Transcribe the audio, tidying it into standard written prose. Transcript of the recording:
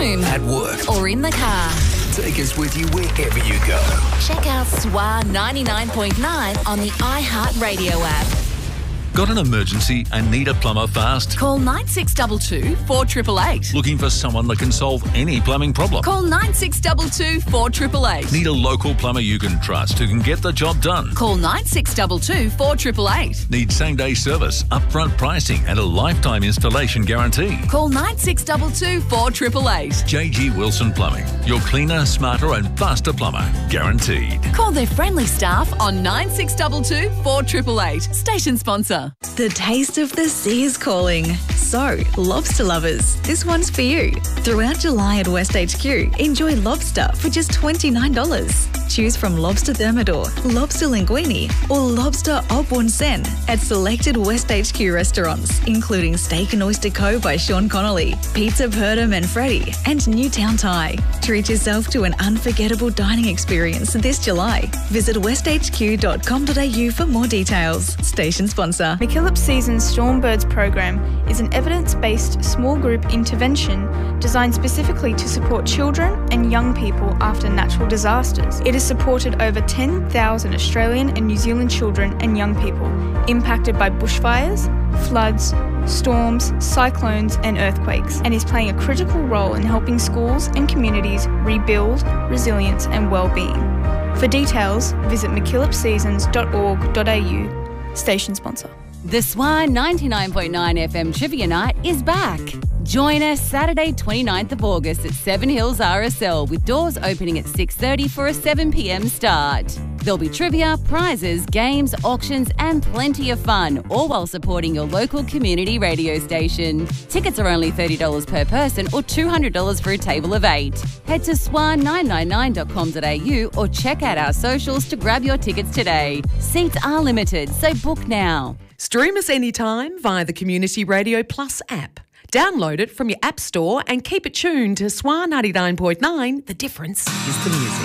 home, at work, or in the car. take us with you wherever you go. Check out SWA 99.9 on the iHeartRadio app. Got an emergency and need a plumber fast? Call 9622 4888. Looking for someone that can solve any plumbing problem? Call 9622 4888. Need a local plumber you can trust who can get the job done? Call 9622 4888. Need same-day service, upfront pricing and a lifetime installation guarantee? Call 9622 4888. JG Wilson Plumbing, your cleaner, smarter and faster plumber. Guaranteed. Call their friendly staff on 9622 4888. Station sponsor. The taste of the sea is calling. So, lobster lovers, this one's for you. Throughout July at West HQ, enjoy lobster for just $29. Choose from lobster thermidor, lobster linguine, or lobster au bon sen at selected West HQ restaurants, including Steak and Oyster Co. by Sean Connolly, Pizza Perda Manfredi, and Newtown Thai. Treat yourself to an unforgettable dining experience this July. Visit westhq.com.au for more details. Station sponsor. McKillop Seasons Stormbirds program is an evidence-based small group intervention designed specifically to support children and young people after natural disasters. It has supported over 10,000 Australian and New Zealand children and young people impacted by bushfires, floods, storms, cyclones and earthquakes, and is playing a critical role in helping schools and communities rebuild resilience and well-being. For details, visit mckillopseasons.org.au. Station sponsor. The SWA 99.9 FM Trivia Night is back. Join us Saturday 29th of August at Seven Hills RSL with doors opening at 6:30 for a 7 p.m. start. There'll be trivia, prizes, games, auctions and plenty of fun, all while supporting your local community radio station. Tickets are only $30 per person or $200 for a table of 8. Head to swa999.com.au or check out our socials to grab your tickets today. Seats are limited, so book now. Stream us anytime via the Community Radio Plus app. Download it from your app store and keep it tuned to SWA 99.9. The difference is the music.